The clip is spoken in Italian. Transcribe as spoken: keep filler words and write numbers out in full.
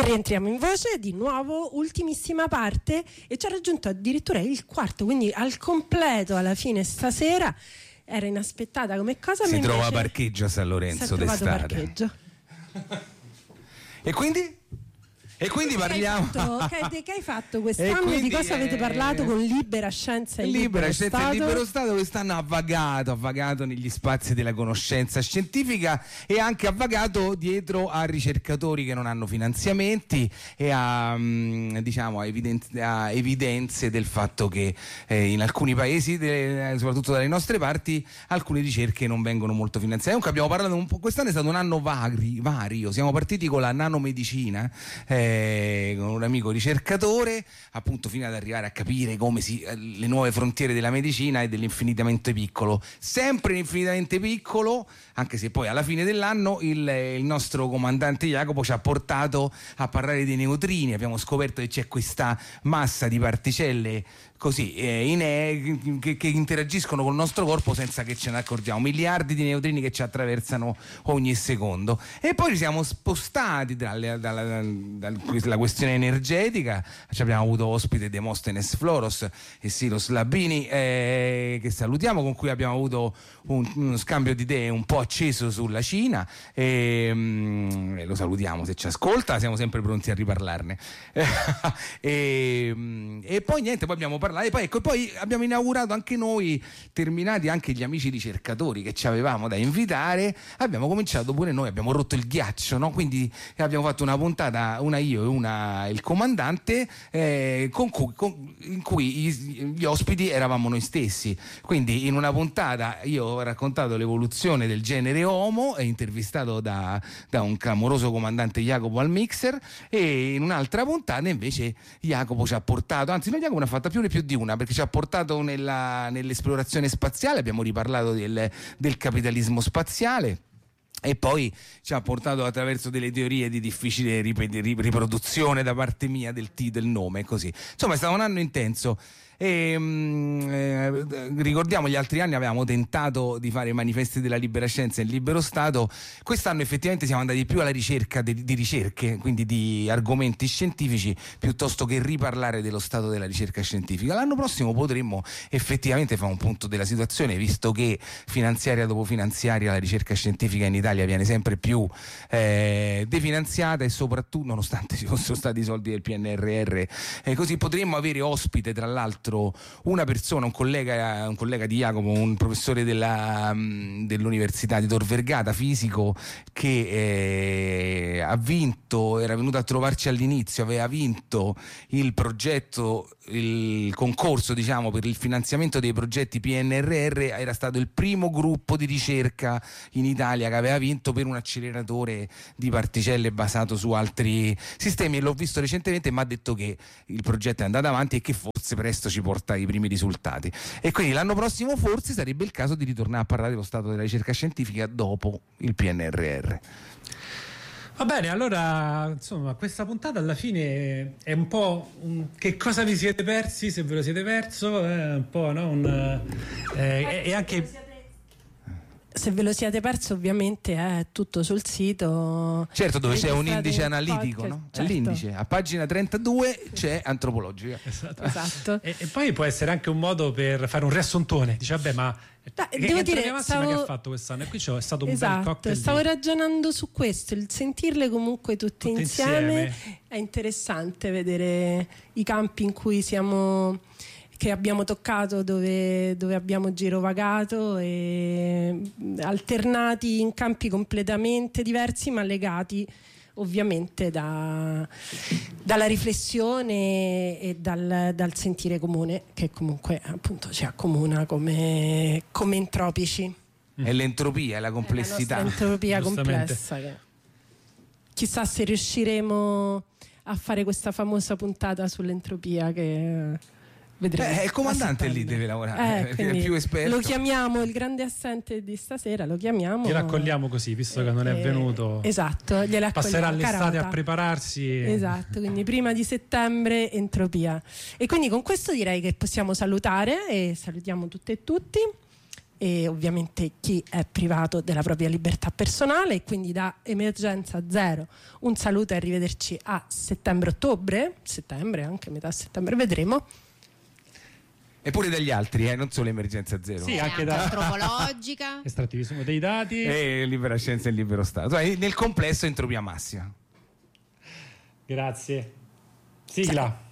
E rientriamo in voce di nuovo, ultimissima parte, e ci ha raggiunto addirittura il quarto, quindi al completo alla fine stasera. Era inaspettata come cosa. Si trova parcheggio a San Lorenzo d'estate. Parcheggio. E quindi? E quindi parliamo. Che hai fatto, che, che hai fatto quest'anno? Quindi, di cosa avete parlato con Libera Scienza e Libero Libera Scienza Stato? e Libero Stato quest'anno ha vagato, ha vagato negli spazi della conoscenza scientifica e anche ha vagato dietro a ricercatori che non hanno finanziamenti e a, diciamo, a, evidenze, a evidenze del fatto che eh, in alcuni paesi, de, soprattutto dalle nostre parti, alcune ricerche non vengono molto finanziate. Comunque abbiamo parlato un po', quest'anno è stato un anno vari, vario, siamo partiti con la nanomedicina, eh, con un amico ricercatore, appunto fino ad arrivare a capire come si, le nuove frontiere della medicina e dell'infinitamente piccolo, sempre infinitamente piccolo, anche se poi alla fine dell'anno il, il nostro comandante Jacopo ci ha portato a parlare dei neutrini. Abbiamo scoperto che c'è questa massa di particelle così eh, in, eh, che, che interagiscono col nostro corpo senza che ce ne accorgiamo, miliardi di neutrini che ci attraversano ogni secondo. E poi ci siamo spostati dalla, dalla, dalla questione energetica. Ci abbiamo avuto ospite Demostenes Floros e Silos Labini, eh, che salutiamo, con cui abbiamo avuto un, uno scambio di idee un po' acceso sulla Cina, e, mm, e lo salutiamo se ci ascolta, siamo sempre pronti a riparlarne. e, e poi niente, poi abbiamo parlato. E poi, ecco, poi abbiamo inaugurato anche noi, terminati anche gli amici ricercatori che ci avevamo da invitare, abbiamo cominciato pure noi, abbiamo rotto il ghiaccio, no? Quindi abbiamo fatto una puntata, una io e una il comandante, eh, con cui, con, in cui gli, gli ospiti eravamo noi stessi. Quindi in una puntata io ho raccontato l'evoluzione del genere Homo, intervistato da, da un clamoroso comandante Jacopo al mixer, e in un'altra puntata invece Jacopo ci ha portato, anzi no, Jacopo ne ha fatta più e più di una, perché ci ha portato nella, nell'esplorazione spaziale, abbiamo riparlato del, del capitalismo spaziale, e poi ci ha portato attraverso delle teorie di difficile riproduzione da parte mia del T del nome, così. Insomma è stato un anno intenso. E, eh, ricordiamo, gli altri anni avevamo tentato di fare manifesti della libera scienza e il libero Stato. Quest'anno effettivamente siamo andati più alla ricerca di, di ricerche, quindi di argomenti scientifici, piuttosto che riparlare dello stato della ricerca scientifica. L'anno prossimo potremmo effettivamente fare un punto della situazione, visto che finanziaria dopo finanziaria la ricerca scientifica in Italia viene sempre più eh, definanziata, e soprattutto, nonostante ci fossero stati i soldi del P N R R, eh, così potremmo avere ospite tra l'altro una persona, un collega, un collega di Jacopo, un professore della, dell'Università di Tor Vergata, fisico, che eh, ha vinto, era venuto a trovarci all'inizio, aveva vinto il progetto, il concorso, diciamo, per il finanziamento dei progetti P N R R. Era stato il primo gruppo di ricerca in Italia che aveva vinto per un acceleratore di particelle basato su altri sistemi, e l'ho visto recentemente e mi ha detto che il progetto è andato avanti e che forse presto ci porta i primi risultati, e quindi l'anno prossimo forse sarebbe il caso di ritornare a parlare dello stato della ricerca scientifica dopo il P N R R. Va bene, allora insomma questa puntata alla fine è un po' un, che cosa vi siete persi, se ve lo siete perso, è un po', no? Un, eh, e anche se ve lo siete perso, ovviamente è tutto sul sito. Certo, dove c'è un indice analitico, no? Certo. L'indice a pagina trentadue c'è antropologica. Esatto. Esatto. E, e poi può essere anche un modo per fare un riassuntone. Dice, vabbè, ma da, che, devo che dire, massima stavo... che ha fatto quest'anno? E qui c'è, è stato un esatto, bel cocktail. Stavo di... ragionando su questo, il sentirle comunque tutte, tutte insieme, insieme. È interessante vedere i campi in cui siamo, che abbiamo toccato, dove, dove abbiamo girovagato, e alternati in campi completamente diversi ma legati ovviamente da, dalla riflessione e dal, dal sentire comune, che comunque appunto ci accomuna come, come entropici. È l'entropia, è la complessità. È la nostra entropia complessa, che chissà se riusciremo a fare questa famosa puntata sull'entropia che vedremo. Eh, il comandante lì deve lavorare, eh, perché è il più esperto. Lo chiamiamo il grande assente di stasera, lo chiamiamo. Glielo accogliamo così, visto che non è venuto. Esatto, gliela passerà accogliamo, l'estate carota. a prepararsi. Esatto, quindi prima di settembre entropia. E quindi con questo direi che possiamo salutare, e salutiamo tutte e tutti. e ovviamente chi è privato della propria libertà personale. E quindi da Emergenza Zero un saluto e arrivederci a settembre-ottobre, settembre, anche metà settembre, vedremo. E pure dagli altri, eh, non solo Emergenza Zero. Sì, anche da antropologica, estrattivismo dei dati e libera scienza e libero Stato. Cioè, nel complesso entropia massima. Grazie. Sigla.